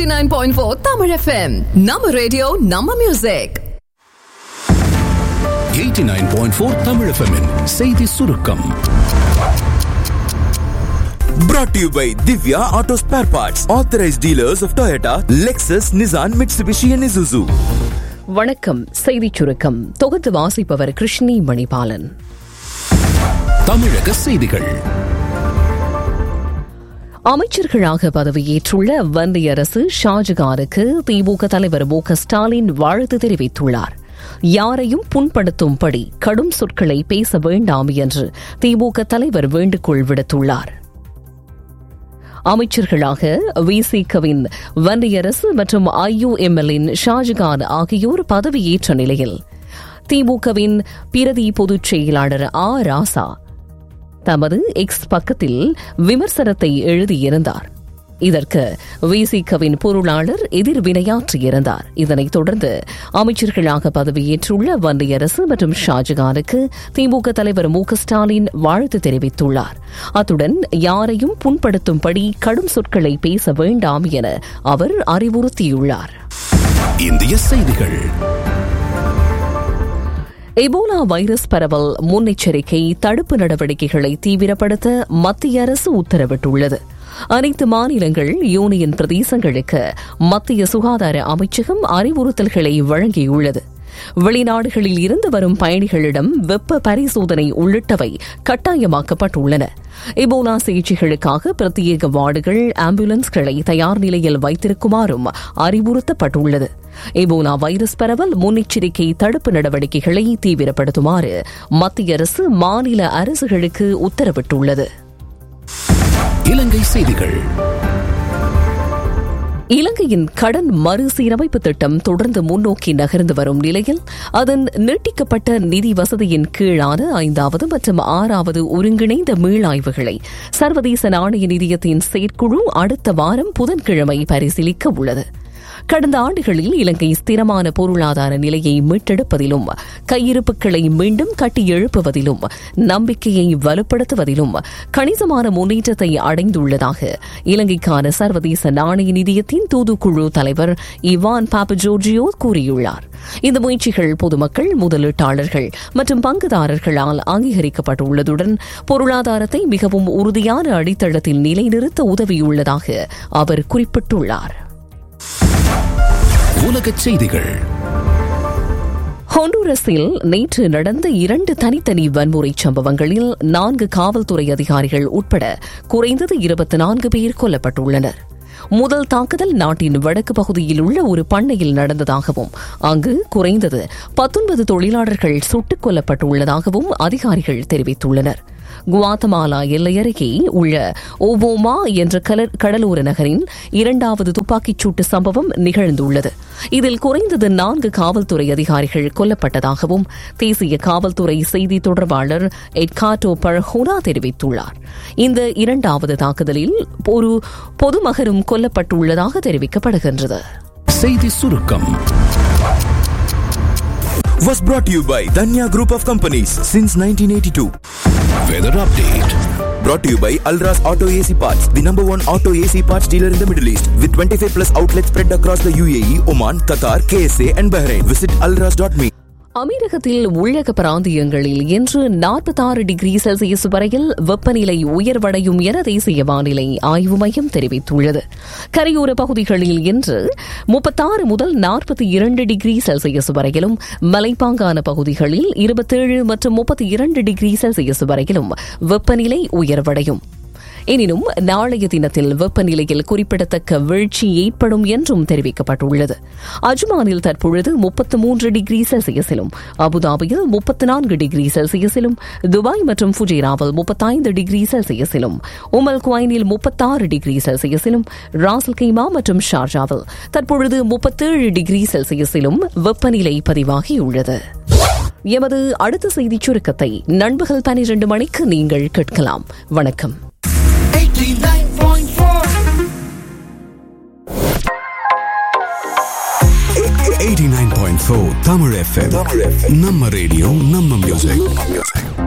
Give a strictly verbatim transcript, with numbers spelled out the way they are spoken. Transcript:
eighty-nine point four Tamil F M. நம்ம radio நம்ம music. eighty-nine point four Tamil F M -இன் செய்தி சுருக்கம். Brought to you by Divya Auto Spare Parts, authorized dealers of Toyota, Lexus, Nissan, Mitsubishi and Isuzu. வணக்கம். செய்தி சுருக்கம் தொகுத்து வாசிப்பவர் கிருஷ்ணி மணிபாலன். தமிழக செய்திகள். அமைச்சர்களாக பதவியேற்றுள்ள வன்னிய அரசு ஷாஜகானுக்கு திமுக தலைவர் மு க ஸ்டாலின் வாழ்த்து தெரிவித்துள்ளார். யாரையும் புண்படுத்தும்படி கடும் சொற்களை பேச வேண்டாம் என்று திமுக தலைவர் வேண்டுகோள் விடுத்துள்ளார். அமைச்சர்களாக விசிகவின் வன்னியரசு மற்றும் ஐயுஎம்எல்லின் ஷாஜகான் ஆகியோர் பதவியேற்ற நிலையில் திமுகவின் பிரதி பொதுச் செயலாளர் ஆ ராசா தமது எக்ஸ் பக்கத்தில் விமர்சனத்தை எழுதியிருந்தார். இதற்கு விசிகவின் பொருளாளர் எதிர்வினையாற்றியிருந்தார். இதனைத் தொடர்ந்து அமைச்சர்களாக பதவியேற்றுள்ள வன்னியரசு மற்றும் ஷாஜகானுக்கு திமுக தலைவர் மு க ஸ்டாலின் வாழ்த்து தெரிவித்துள்ளார். அத்துடன் யாரையும் புண்படுத்தும்படி கடும் சொற்களை பேச வேண்டாம் என அவர் அறிவுறுத்தியுள்ளார். இந்திய செய்திகள். எபோலா வைரஸ் பரவல் முன்னெச்சரிக்கை தடுப்பு நடவடிக்கைகளை தீவிரப்படுத்த மத்திய அரசு உத்தரவிட்டுள்ளது. அனைத்து மாநிலங்கள் யூனியன் பிரதேசங்களுக்கு மத்திய சுகாதார அமைச்சகம் அறிவுறுத்தல்களை வழங்கியுள்ளது. வெளிநாடுகளில் இருந்து வரும் பயணிகளிடம் வெப்ப பரிசோதனை உள்ளிட்டவை கட்டாயமாக்கப்பட்டுள்ளன. எபோலா சிகிச்சைகளுக்காக பிரத்யேக வார்டுகள், ஆம்புலன்ஸ்களை தயார் நிலையில் வைத்திருக்குமாறும் அறிவுறுத்தப்பட்டுள்ளது. எபோலா வைரஸ் பரவல் முன்னெச்சரிக்கை தடுப்பு நடவடிக்கைகளை தீவிரப்படுத்துமாறு மத்திய அரசு மாநில அரசுகளுக்கு உத்தரவிட்டுள்ளது. இலங்கை செய்திகள். இலங்கையின் கடன் மறுசீரமைப்பு திட்டம் தொடர்ந்து முன்னோக்கி நகர்ந்து வரும் நிலையில் அதன் நீட்டிக்கப்பட்ட நிதி வசதியின் கீழான ஐந்தாவது மற்றும் ஆறாவது ஒருங்கிணைந்த மீளாய்வுகளை சர்வதேச நாணய நிதியத்தின் செயற்குழு அடுத்த வாரம் புதன்கிழமை பரிசீலிக்க உள்ளது. கடந்த ஆண்டுகளில் இலங்கை ஸ்திரமான பொருளாதார நிலையை மீட்டெடுப்பதிலும் கையிருப்புகளை மீண்டும் கட்டியெழுப்புவதிலும் நம்பிக்கையை வலுப்படுத்துவதிலும் கணிசமான முன்னேற்றத்தை அடைந்துள்ளதாக இலங்கைக்கான சர்வதேச நாணய நிதியத்தின் தூதுக்குழு தலைவர் இவான் பாப்பஜோர்ஜியோ கூறியுள்ளார். இந்த முயற்சிகள் பொதுமக்கள், முதலீட்டாளர்கள் மற்றும் பங்குதாரர்களால் அங்கீகரிக்கப்பட்டுள்ளதுடன் பொருளாதாரத்தை மிகவும் உறுதியான அடித்தளத்தில் நிலைநிறுத்த உதவியுள்ளதாக அவர் குறிப்பிட்டுள்ளார். உலகச் செய்திகள். ஹொண்டுரஸில் நேற்று நடந்த இரண்டு தனித்தனி வன்முறை சம்பவங்களில் நான்கு காவல்துறை அதிகாரிகள் உட்பட குறைந்தது இருபத்தி நான்கு பேர் கொல்லப்பட்டுள்ளனர். முதல் தாக்குதல் நாட்டின் வடக்கு பகுதியில் உள்ள ஒரு பண்ணையில் நடந்ததாகவும் அங்கு குறைந்தது பத்தொன்பது தொழிலாளர்கள் சுட்டுக் கொல்லப்பட்டுள்ளதாகவும் அதிகாரிகள் தெரிவித்துள்ளனர். குவாத்தமாலா எல்லையருகே உள்ள ஓவோமா என்ற கடலோர நகரின் இரண்டாவது துப்பாக்கிச் சூட்டு சம்பவம் நிகழ்ந்துள்ளது. இதில் குறைந்தது நான்கு காவல்துறை அதிகாரிகள் கொல்லப்பட்டதாகவும் தேசிய காவல்துறை செய்தி தொடர்பாளர் எட்காட்டோ பர்ஹோனா தெரிவித்துள்ளார். இந்த இரண்டாவது தாக்குதலில் ஒரு பொதுமகனும் கொல்லப்பட்டுள்ளதாக தெரிவிக்கப்படுகின்றது. செய்தி சுருக்கம் Was brought to you by Danya Group of Companies since nineteen eighty-two. Weather update. Brought to you by Alras Auto A C Parts, the number one auto A C parts dealer in the Middle East, with twenty-five plus outlets spread across the U A E, Oman, Qatar, K S A and Bahrain. Visit alras dot me. அமீரகத்தில் உள்ளக பிராந்தியங்களில் இன்று நாற்பத்தாறு degree Celsius வரையில் வெப்பநிலை உயர்வடையும் என தேசிய வானிலை ஆய்வு மையம் தெரிவித்துள்ளது. கரையோர பகுதிகளில் இன்று முப்பத்தாறு முதல் நாற்பத்தி இரண்டு டிகிரி செல்சியஸ் வரையிலும், மலைப்பாங்கான பகுதிகளில் இருபத்தேழு மற்றும் முப்பத்தி இரண்டு டிகிரி செல்சியஸ் வரையிலும் வெப்பநிலை உயர்வடையும். எனினும் நாளைய தினத்தில் வெப்பநிலையில் குறிப்பிடத்தக்க வீழ்ச்சி ஏற்படும் என்றும் தெரிவிக்கப்பட்டுள்ளது. அஜ்மானில் தற்பொழுது முப்பத்தி மூன்று டிகிரி செல்சியஸிலும், அபுதாபியில் முப்பத்தி நான்கு டிகிரி செல்சியஸிலும், துபாய் மற்றும் ஃபுஜேராவில் முப்பத்தைந்து டிகிரி செல்சியஸிலும், உமல் குவைனில் முப்பத்தாறு டிகிரி செல்சியஸிலும், ராசல் கைமா மற்றும் ஷார்ஜாவில் தற்பொழுது முப்பத்தேழு டிகிரி செல்சியஸிலும் வெப்பநிலை பதிவாகியுள்ளது. எமது அடுத்த செய்திச் சுருக்கத்தை நண்பகல் பனிரெண்டு மணிக்கு நீங்கள் கேட்கலாம். வணக்கம். eighty-nine point four Tamil F M. Namma radio, namma music.